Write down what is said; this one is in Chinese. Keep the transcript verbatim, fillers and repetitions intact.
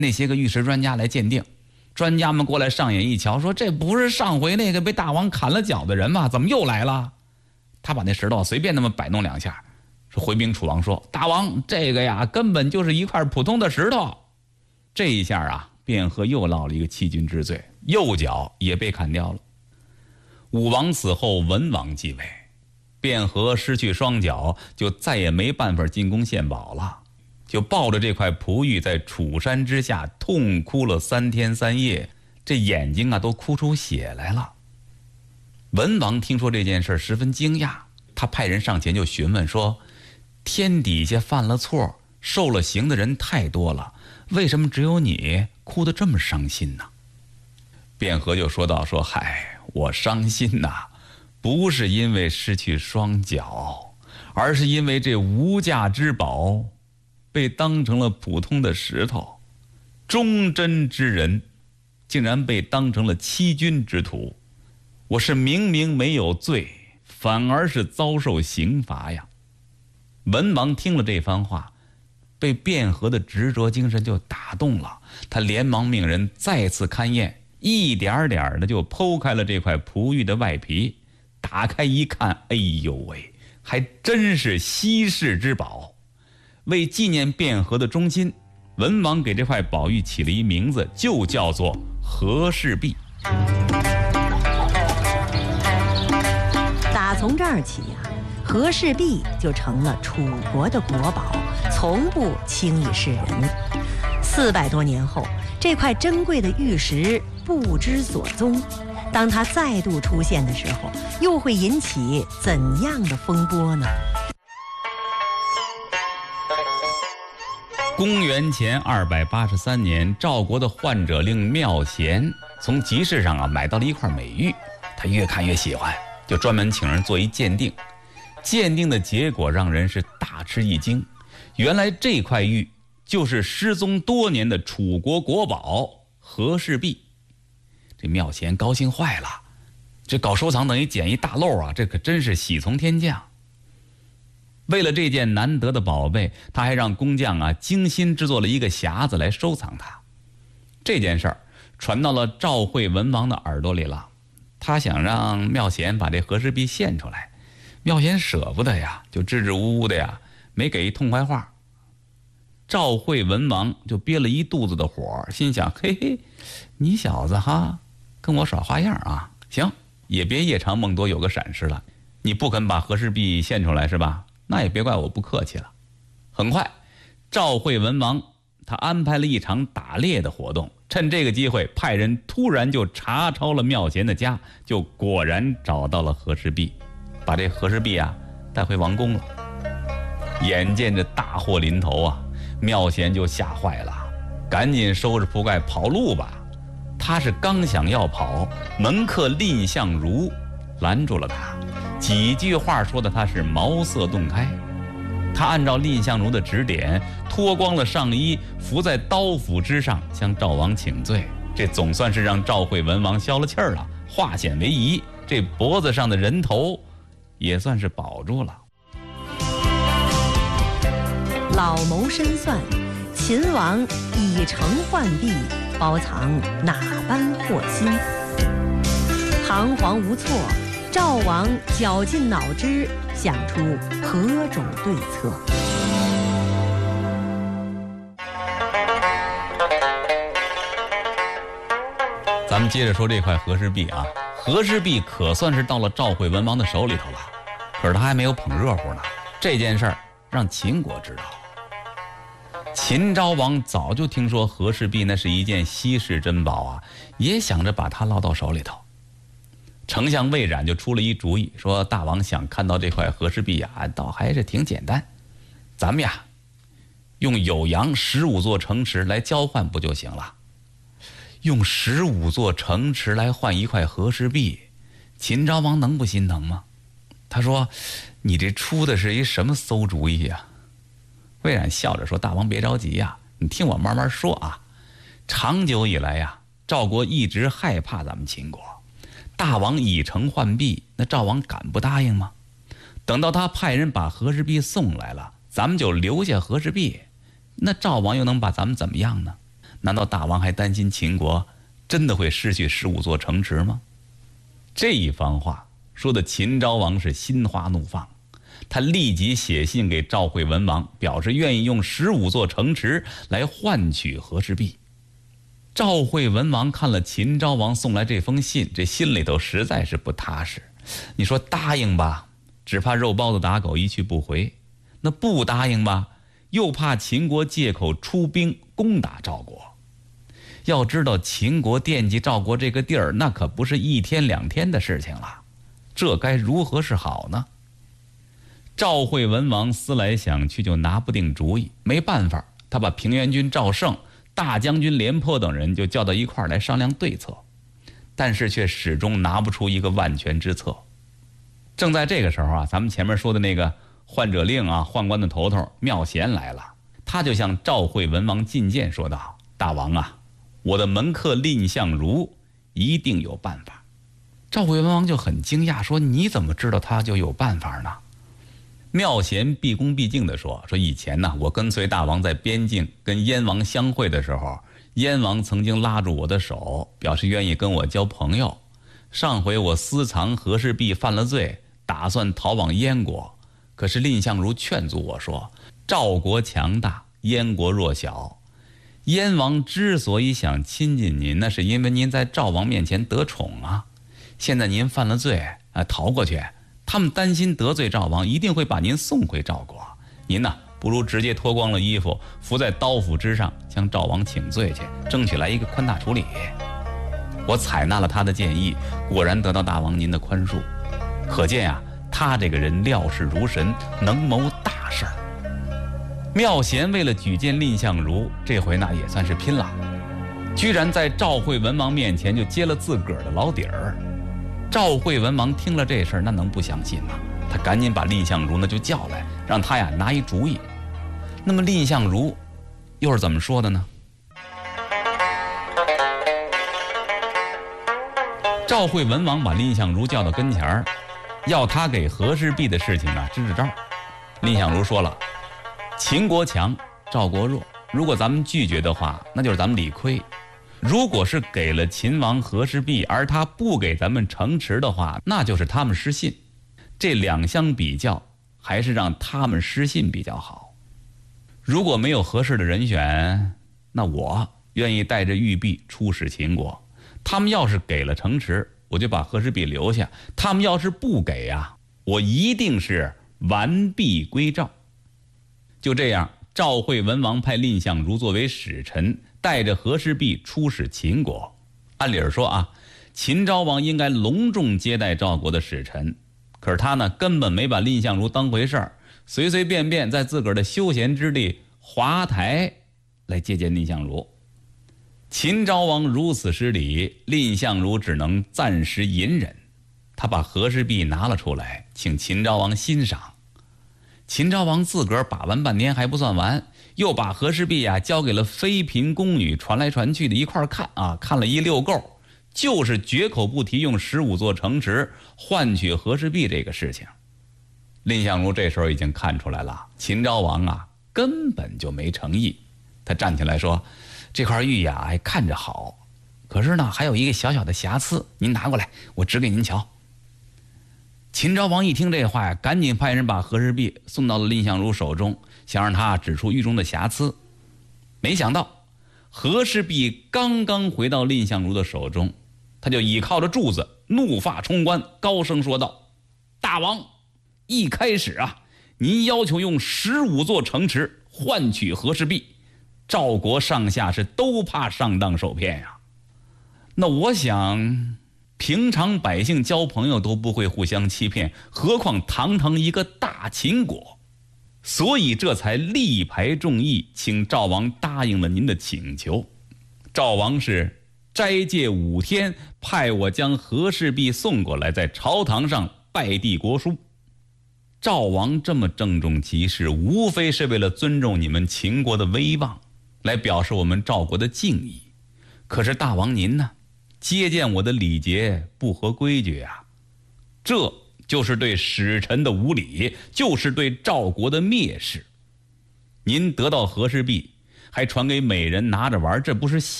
那些个玉石专家来鉴定。专家们过来上眼一瞧，说这不是上回那个被大王砍了脚的人吗？怎么又来了？他把那石头随便那么摆弄两下，说回禀楚王说，大王，这个呀根本就是一块普通的石头。这一下啊，卞和又落了一个欺君之罪，右脚也被砍掉了。武王死后，文王继位，卞和失去双脚，就再也没办法进宫献宝了，就抱着这块璞玉在楚山之下痛哭了三天三夜，这眼睛啊都哭出血来了。文王听说这件事十分惊讶，他派人上前就询问说，天底下犯了错受了刑的人太多了，为什么只有你哭得这么伤心呢？卞和就说道，说嗨，我伤心呐、啊，不是因为失去双脚，而是因为这无价之宝被当成了普通的石头，忠贞之人竟然被当成了欺君之徒，我是明明没有罪，反而是遭受刑罚呀。文王听了这番话，被卞和的执着精神就打动了，他连忙命人再次勘验，一点点的就剖开了这块璞玉的外皮，打开一看，哎呦喂，还真是稀世之宝。为纪念卞和的忠心，文王给这块宝玉起了一名字，就叫做和氏璧。 打从这儿起呀、啊，和氏璧就成了楚国的国宝，从不轻易示人。四百多年后，这块珍贵的玉石不知所踪，当它再度出现的时候，又会引起怎样的风波呢？ 公元前二百八十三年，赵国的患者令妙贤从集市上啊买到了一块美玉，他越看越喜欢，就专门请人做一鉴定。鉴定的结果让人是大吃一惊，原来这块玉就是失踪多年的楚国国宝和氏璧。这妙贤高兴坏了，这搞收藏等于捡一大漏啊，这可真是喜从天降。为了这件难得的宝贝，他还让工匠啊精心制作了一个匣子来收藏它。这件事儿传到了赵惠文王的耳朵里了，他想让妙贤把这和氏璧献出来，妙贤舍不得呀，就支支吾吾的呀，没给一痛快话。赵惠文王就憋了一肚子的火，心想，嘿嘿，你小子哈跟我耍花样啊，行，也别夜长梦多有个闪失了，你不肯把和氏璧献出来是吧？那也别怪我不客气了。很快，赵惠文王他安排了一场打猎的活动，趁这个机会派人突然就查抄了妙贤的家，就果然找到了和氏璧，把这和氏璧啊带回王宫了。眼见着大祸临头啊，妙贤就吓坏了，赶紧收拾铺盖跑路吧。他是刚想要跑，门客蔺相如拦住了他，几句话说的他是茅塞顿开。他按照蔺相如的指点，脱光了上衣，伏在刀斧之上向赵王请罪。这总算是让赵惠文王消了气儿了，化险为夷，这脖子上的人头也算是保住了。 老谋深算，秦王以诚换璧，包藏哪般祸心？彷徨无措，赵王绞尽脑汁，想出何种对策？ 咱们接着说这块和氏璧啊，和氏璧可算是到了赵惠文王的手里头了，可是他还没有捧热乎呢。这件事儿让秦国知道了。秦昭王早就听说和氏璧那是一件稀世珍宝啊，也想着把它捞到手里头。丞相魏冉就出了一主意，说大王想看到这块和氏璧呀，倒还是挺简单，咱们呀用酉阳十五座城池来交换不就行了？用十五座城池来换一块和氏璧，秦昭王能不心疼吗？他说，你这出的是一什么馊主意呀？魏冉笑着说，大王别着急呀，你听我慢慢说啊。长久以来呀，赵国一直害怕咱们秦国，大王以诚换璧，那赵王敢不答应吗？等到他派人把和氏璧送来了，咱们就留下和氏璧，那赵王又能把咱们怎么样呢？ 难道大王还担心秦国真的会失去十五座城池吗？这一番话说的秦昭王是心花怒放，他立即写信给赵惠文王，表示愿意用十五座城池来换取和氏璧。赵惠文王看了秦昭王送来这封信，这心里头实在是不踏实。你说答应吧，只怕肉包子打狗一去不回；那不答应吧，又怕秦国借口出兵攻打赵国。要知道秦国惦记赵国这个地儿，那可不是一天两天的事情了，这该如何是好呢？赵惠文王思来想去，就拿不定主意。没办法，他把平原君赵胜、大将军廉颇等人就叫到一块儿来商量对策，但是却始终拿不出一个万全之策。正在这个时候啊，咱们前面说的那个换者令啊，宦官的头头妙贤来了，他就向赵惠文王进谏说道：大王啊，我的门客蔺相如一定有办法。赵惠文王就很惊讶，说你怎么知道他就有办法呢？妙贤毕恭毕敬地说：说以前呢，我跟随大王在边境跟燕王相会的时候，燕王曾经拉住我的手，表示愿意跟我交朋友。上回我私藏和氏璧犯了罪，打算逃往燕国，可是蔺相如劝阻我说：赵国强大，燕国弱小，燕王之所以想亲近您，那是因为您在赵王面前得宠啊。现在您犯了罪啊，逃过去，他们担心得罪赵王，一定会把您送回赵国。您呢，不如直接脱光了衣服，伏在刀斧之上，向赵王请罪去，争取来一个宽大处理。我采纳了他的建议，果然得到大王您的宽恕。可见啊，他这个人料事如神，能谋大事儿。妙贤为了举荐蔺相如，这回那也算是拼了，居然在赵惠文王面前就揭了自个儿的老底儿。赵惠文王听了这事儿，那能不相信吗？他赶紧把蔺相如呢就叫来，让他呀拿一主意。那么蔺相如又是怎么说的呢？赵惠文王把蔺相如叫到跟前儿，要他给和氏璧的事情啊支支招。蔺相如说了：秦国强，赵国弱，如果咱们拒绝的话，那就是咱们理亏；如果是给了秦王和氏璧，而他不给咱们城池的话，那就是他们失信。这两相比较，还是让他们失信比较好。如果没有合适的人选，那我愿意带着玉璧出使秦国。他们要是给了城池，我就把和氏璧留下；他们要是不给啊，我一定是完璧归赵。就这样，赵惠文王派蔺相如作为使臣，带着和氏璧出使秦国。按理说啊，秦昭王应该隆重接待赵国的使臣，可是他呢，根本没把蔺相如当回事儿，随随便便在自个儿的休闲之地华台来接见蔺相如。秦昭王如此失礼，蔺相如只能暂时隐忍。他把和氏璧拿了出来，请秦昭王欣赏。秦昭王自个儿把玩半天还不算完，又把和氏璧啊交给了妃嫔宫女，传来传去的一块看啊，看了一溜够，就是绝口不提用十五座城池换取和氏璧这个事情。蔺相如这时候已经看出来了，秦昭王啊根本就没诚意。他站起来说：这块玉呀，还看着好，可是呢，还有一个小小的瑕疵，您拿过来，我指给您瞧。秦昭王一听这话呀，赶紧派人把和氏璧送到了蔺相如手中，想让他指出玉中的瑕疵。没想到，和氏璧刚刚回到蔺相如的手中，他就倚靠着柱子，怒发冲冠，高声说道：大王，一开始啊，您要求用十五座城池换取和氏璧，赵国上下是都怕上当受骗呀。那我想，平常百姓交朋友都不会互相欺骗，何况堂堂一个大秦国？所以这才力排众议，请赵王答应了您的请求。赵王是斋戒五天，派我将和氏璧送过来，在朝堂上拜帝国书。赵王这么郑重其事，无非是为了尊重你们秦国的威望，来表示我们赵国的敬意。可是大王您呢，接见我的礼节不合规矩啊，这就是对使臣的无礼，就是对赵国的蔑视。您得到和氏璧， 还传给美人拿着玩，这不是